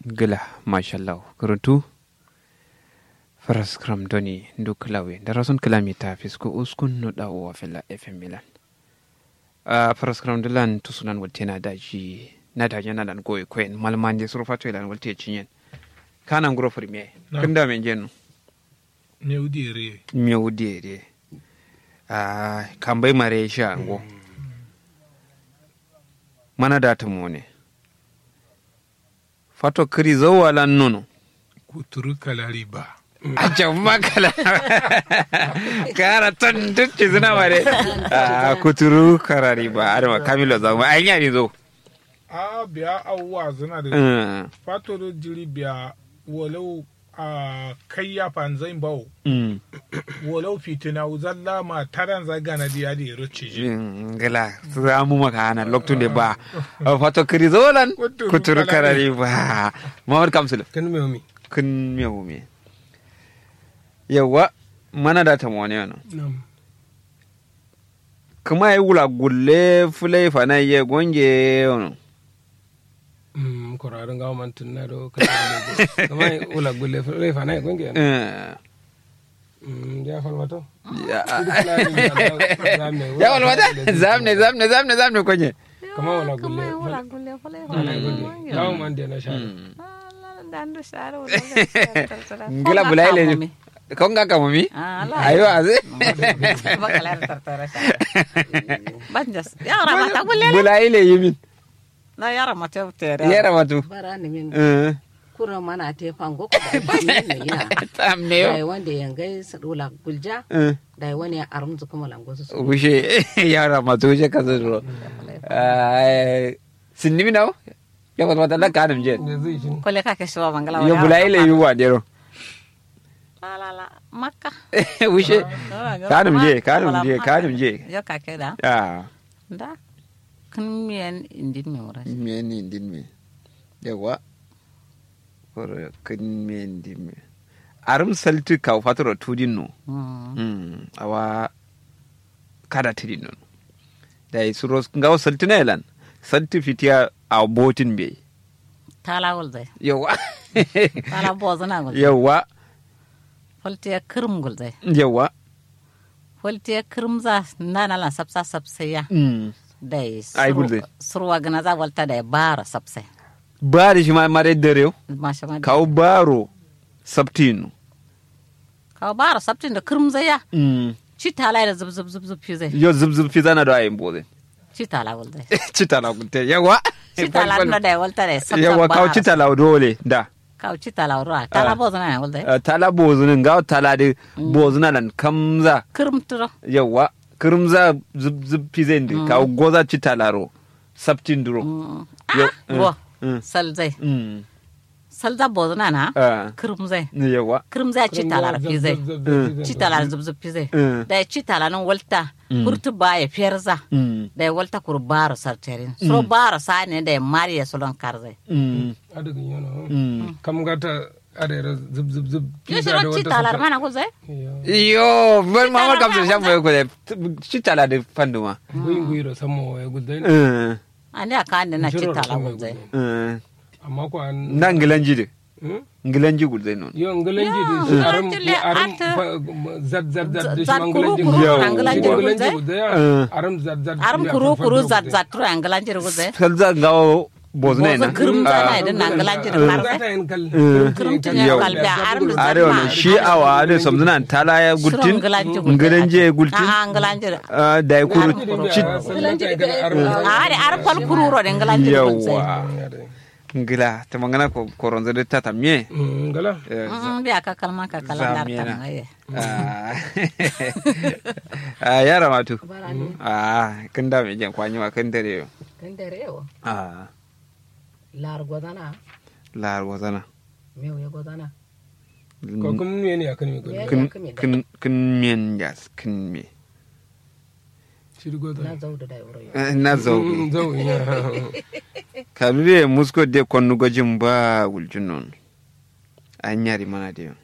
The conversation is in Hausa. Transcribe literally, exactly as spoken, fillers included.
gila mashallah kuruntu faras kram doni nduklawe darason kilamita fisko uskun no dawo fela fm milan a faras kram dilan tusunan waltena daji na daji na dan goy koen malmande surfato ilan walte cinyen kanan gro firme kinda men jenu Meudire. Meudire. Ah, kambai mare sha ngo. Mana data mu ne. Fato kiri zawala nono. Kuturu kalari ba. Aja makala. Kara ton dukki zina mare. Ah, kuturu karari ba. Arma kamilo zamu. Ai nya ni zo. Ah, biya awwa zina da. Fato do jiri biya walau a kai ya fanzain bawo walau fitina uzalla ma taran zaga na diya da ruci ji gala za mu maka hana lokacin da ba fato kiri zolan kuturu karari ba mawar kamsul kun mewmi kun mewmi yawa mana da ta mone yana kuma yi wula gulle fulai fana ye gonge yana Mm, korarin gawo man tunna do kama ula gulle re fa nay gonge eh mm ya falmato ya ya walwata zamne zamne zamne zamne konye kama wala gulle wala gulle fale gawo man de na sha dandu saro ngila bulaile ko ngaka mami ayo aze bakala tartara banjas ya ramata gulle bulaile yimin na yara mate tere yara matu barani min eh kura mana te fango ko ne ya tamne dai wanda yangai sadula gulja dai wani arumzu kuma langosu su ushe yara matu je kazo eh sinimi nawo ya ba mata la kanam je kole ka ke so mangala yo bulaile yuwa dero la la la makka ushe kanam je kanam je kanam je yo ka ke da ah da kun miyan indin me wura miyan indin me yawa for kun miyan indin me arum salti ka fatoro tudin no mm awa kada tidin no dai suros ngaw salti na elan salti fitiya a botin be tala wolde yawa tala bozana gol yawa foltiya kirm gol dai yawa foltiya kirmza nana la sapsa sapseya mm dai ai gulde surwa gana za walta dai bara sapse bari shi ma mare dereo masha ma kaw baro sabtinu kaw bara sabtin da kirmza ya mm ci tala da zub zub zub zub fize yo zub zub fizana do ayin boze ci tala walde ci tala gunte yawa ci tala no dai walta dai sabsa yawa kaw ci tala dole da kaw ci tala ro tala bozana walde tala bozuna ngaw tala de bozuna lan kamza kirmtro yawa kirmza zub zub fizendi kaw goza ci talaro sabtinduro yo go salzai salza bozna na kirmzai yawa kirmzai ci talar fizai ci talar zub zub fizai da ci talar walta kurtu baya fierza da walta kurbaro sarterin so baro sane da mariya solon karzai adaga yono kam gata adera zub zub zub yo so ci talar mana ko zai yo ben mama kam so shamu ko de ci talar de fanduma guin guiro samo ya gudai eh ande aka ande na ci talar ko zai eh amma ko an nangilanji de ngilanji gudai non yo ngilanji de aram aram zat zat zat de ngilanji ngilanji gudai aram zat zat aram kuru kuru zat zat tro ngilanji gudai salza ngaw bozne na kirmza na idan ngilanji da karza kirmta ne kalbi aram da are wannan shi awa are samzuna tala ya gultin ngilanji gultin ah ngilanji da ya kuru ci are are fal kuru ro ngilanji gudai ngila ta mangana ko koronzo de tata mie ngala mm bi aka kalma ka kala darta ngaye ah yara matu ah kanda me jan kwanyi wa kan dare yo kan dare yo ah lar godana lar godana mew ya godana ko kum ne ne akan me kin kin kin mien jas kin me na zau da dai wuro na zau zau ya kabire musko de konnu gojin ba guljunnon an yari mana de